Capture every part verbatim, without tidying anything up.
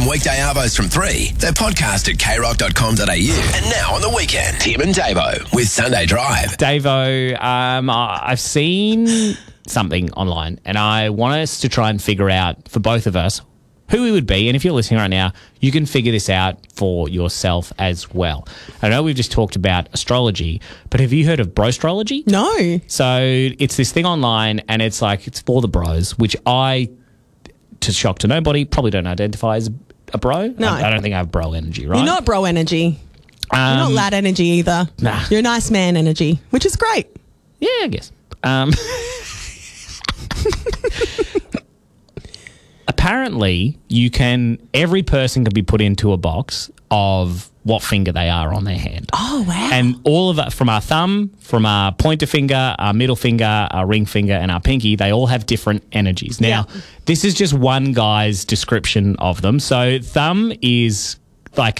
weekday arvos from three. They're podcast at k rock dot com dot a u. And now on the weekend, Tim and Davo with Sunday Drive. Davo, um, I- I've seen something online and I want us to try and figure out, for both of us, who we would be. And if you're listening right now, you can figure this out for yourself as well. I know we've just talked about astrology, but have you heard of brostrology? No. So it's this thing online and it's like, it's for the bros, which I, to shock to nobody, probably don't identify as a bro. No. I, I don't think I have bro energy, right? You're not bro energy. Um, You're not lad energy either. Nah. You're nice man energy, which is great. Yeah, I guess. Um, apparently, you can, every person can be put into a box of what finger they are on their hand. Oh, wow. And all of it, from our thumb, from our pointer finger, our middle finger, our ring finger, and our pinky, they all have different energies. Now, Yeah. this is just one guy's description of them. So, thumb is like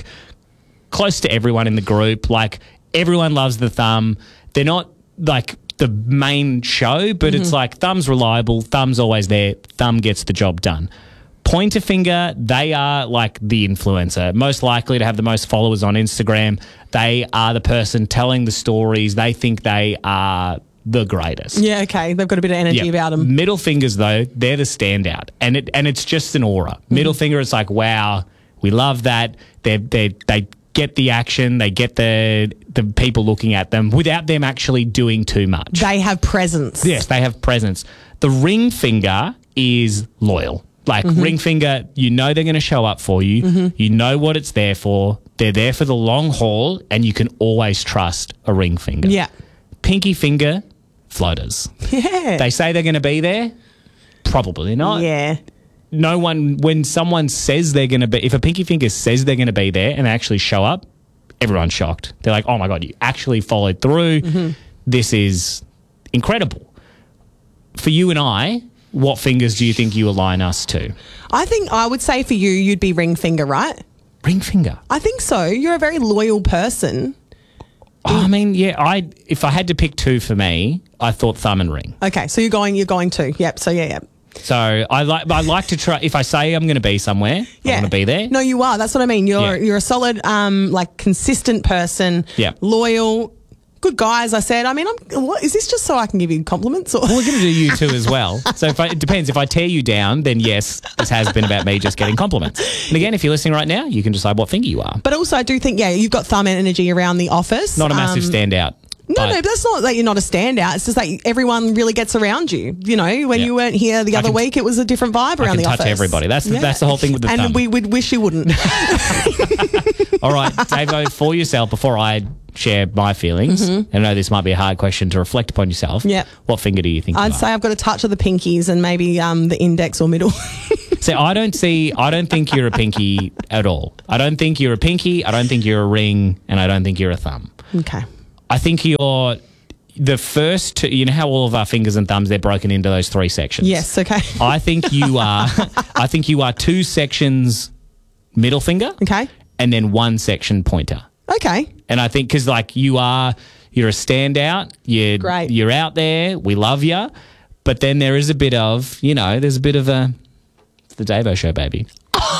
close to everyone in the group. Like, everyone loves the thumb. They're not like the main show, but Mm-hmm. it's like thumb's reliable, thumb's always there, thumb gets the job done. Pointer finger, they are like the influencer, most likely to have the most followers on Instagram. They are the person telling the stories. They think they are the greatest. Yeah, okay. They've got a bit of energy Yep. about them. Middle fingers, though, they're the standout, and it and it's just an aura. Middle Mm-hmm. finger, it's like, wow, we love that. They they they get the action. They get the the people looking at them without them actually doing too much. They have presence. Yes, they have presence. The ring finger is loyal. Like, Mm-hmm. ring finger, you know they're going to show up for you. You know what it's there for. They're there for the long haul, and you can always trust a ring finger. Yeah. Pinky finger, floaters. Yeah. They say they're going to be there. Probably not. yeah. No one, when someone says they're going to be, if a pinky finger says they're going to be there and they actually show up, everyone's shocked. They're like, oh my God, you actually followed through. Mm-hmm. This is incredible. For you and I, what fingers do you think you align us to? I think I would say for you, you'd be ring finger, right? Ring finger. I think so. You're a very loyal person. Oh, I mean, yeah, I if I had to pick two for me, I thought thumb and ring. Okay, so you're going, you're going to. Yep. So yeah, yeah. So I like, I like to try. If I say I'm going to be somewhere, Yeah. I want to be there. No, you are. That's what I mean. You're Yeah. you're a solid, um, like consistent person. Yeah. Loyal, good guy. As I said. I mean, I'm. What is this? Just so I can give you compliments? Or We're going to do you too as well. So if I, it depends. If I tear you down, then yes, this has been about me just getting compliments. And again, if you're listening right now, you can decide what finger you are. But also, I do think, yeah, you've got thumb energy around the office. Not a massive Um, standout. No, but no, but that's not that you're not a standout. It's just that everyone really gets around you. You know, when Yeah. you weren't here the I other can- week, it was a different vibe I around can the touch office. everybody. That's the- that's the whole thing with the and thumb. we would wish you wouldn't. All right, Davo, for yourself, before I share my feelings, and I know this might be a hard question to reflect upon yourself. Yeah. What finger do you think I'd you say are? I've got a touch of the pinkies and maybe um, the index or middle. See, I don't see, I don't think you're a pinky at all. I don't think you're a pinky, I don't think you're a ring, and I don't think you're a thumb. Okay. I think you're the first two, you know how all of our fingers and thumbs, they're broken into those three sections? Yes. Okay. I think you are, I think you are two sections middle finger. Okay. And then one section pointer. Okay. And I think because like you are, you're a standout. You're Great. You're out there. We love you. But then there is a bit of, you know, there's a bit of a, it's the Davo Show, baby.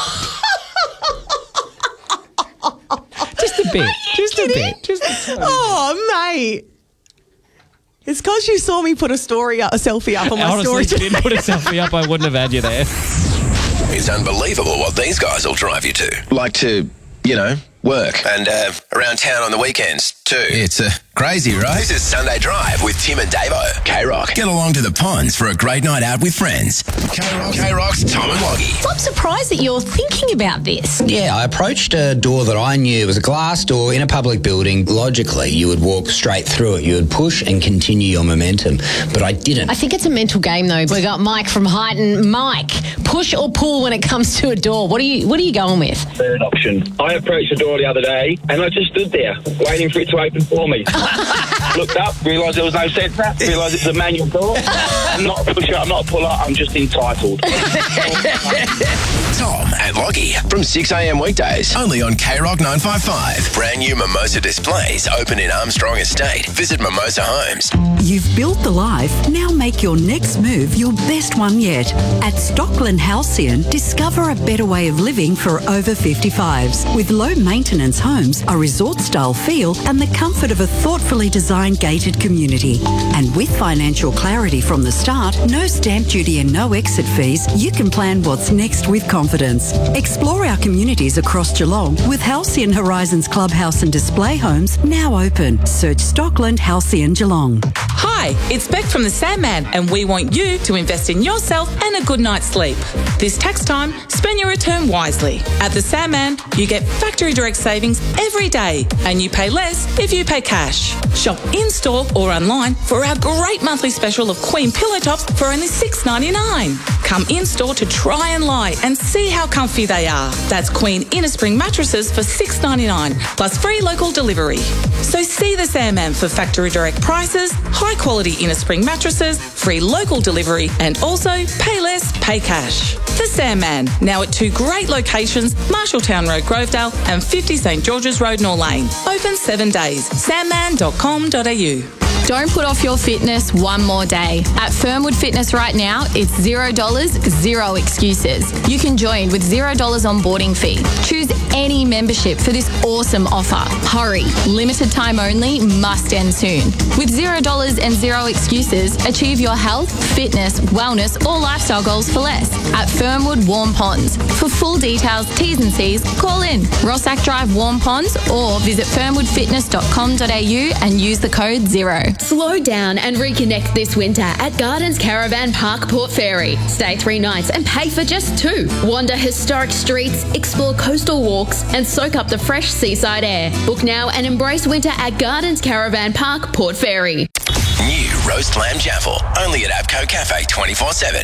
Just a bit. Just a bit. Just a tiny Oh, mate. It's because you saw me put a story up, a selfie up on my Honestly, story. if you didn't put a selfie up, I wouldn't have had you there. It's unbelievable what these guys will drive you to. Like to, you know, work. And uh, around town on the weekends, too. It's uh, crazy, right? This is Sunday Drive with Tim and Davo. K-Rock. Get along to the ponds for a great night out with friends. K-Rock. K-Rock's Tom and Woggy. I'm surprised that you're thinking about this. Yeah, I approached a door that I knew was a glass door in a public building. Logically, you would walk straight through it. You would push and continue your momentum. But I didn't. I think it's a mental game, though. We got Mike from Heighton. Mike, push or pull when it comes to a door? What are you What are you going with? Third option. I approached the door the other day and I just stood there waiting for it to open for me. Looked up, realised there was no sensor, realised it's a manual door. I'm not a pusher, I'm not a puller, I'm just entitled. Tom Matt Lockie from six a.m. weekdays. Only on K Rock nine fifty-five. Brand new Mimosa displays open in Armstrong Estate. Visit Mimosa Homes. You've built the life. Now make your next move your best one yet. At Stockland Halcyon, discover a better way of living for over fifty-fives. With low maintenance homes, a resort-style feel, and the comfort of a thoughtfully designed gated community. And with financial clarity from the start, no stamp duty and no exit fees, you can plan what's next with confidence. Explore our communities across Geelong with Halcyon Horizons Clubhouse and Display Homes now open. Search Stockland Halcyon Geelong. Hi, it's Beck from the Sandman, and we want you to invest in yourself and a good night's sleep. This tax time, spend your return wisely. At the Sandman, you get factory direct savings every day, and you pay less if you pay cash. Shop in-store or online for our great monthly special of Queen pillow tops for only six dollars ninety-nine. Come in-store to try and lie and see how comfy they are. That's Queen Inner Spring mattresses for six dollars ninety-nine, plus free local delivery. So see the Sandman for factory direct prices, high quality inner spring mattresses, free local delivery, and also pay less, pay cash. The Sandman, now at two great locations, Marshalltown Road, Grovedale, and fifty St George's Road, Nor Lane. Open seven days. sandman dot com dot a u. Don't put off your fitness one more day. At Fernwood Fitness right now, it's zero dollars, zero excuses. You can join with zero dollars onboarding fee. Choose any membership for this awesome offer. Hurry, limited time only, must end soon. With zero dollars and zero excuses, achieve your health, fitness, wellness, or lifestyle goals for less. At Fernwood Warm Ponds. For full details, T's and C's, call in Rossack Drive Warm Ponds or visit fernwood fitness dot com dot a u and use the code zero. Slow down and reconnect this winter at Gardens Caravan Park, Port Fairy. Stay three nights and pay for just two. Wander historic streets, explore coastal walks, and soak up the fresh seaside air. Book now and embrace winter at Gardens Caravan Park, Port Fairy. New roast lamb jaffle. Only at Abco Cafe twenty-four seven.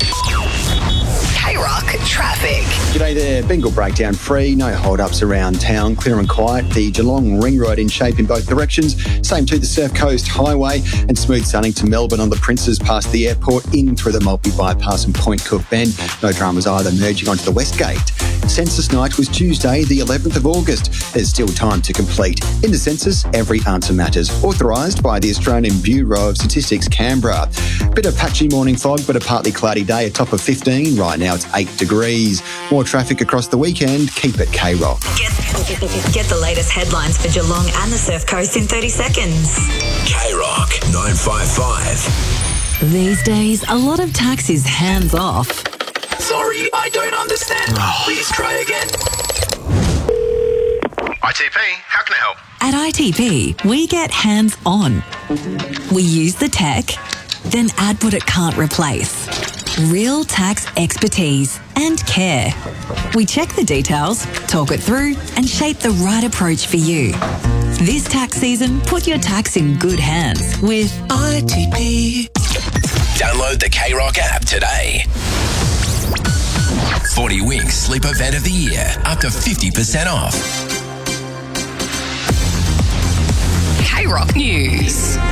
K-Rock traffic. G'day there, Bengal breakdown free, no hold-ups around town, clear and quiet. The Geelong Ring Road in shape in both directions, same to the Surf Coast Highway, and smooth sailing to Melbourne on the Princes past the airport, in through the Maltby Bypass and Point Cook Bend. No dramas either, merging onto the West Gate. Census night was Tuesday, the eleventh of August. There's still time to complete. In the census, every answer matters. Authorised by the Australian Bureau of Statistics, Canberra. Bit of patchy morning fog, but a partly cloudy day, a top of fifteen. Right now it's eight degrees. More traffic across the weekend. Keep it K-Rock. Get, get the latest headlines for Geelong and the Surf Coast in thirty seconds. K-Rock nine fifty-five. These days, a lot of tax is hands off. Sorry, I don't understand. Please try again. I T P, how can I help? At I T P, we get hands on. We use the tech, then add what it can't replace. Real tax expertise and care. We check the details, talk it through, and shape the right approach for you. This tax season, put your tax in good hands with I T P. Download the K-Rock app today. forty Winks Sleep Event of the Year. Up to fifty percent off. K-Rock News.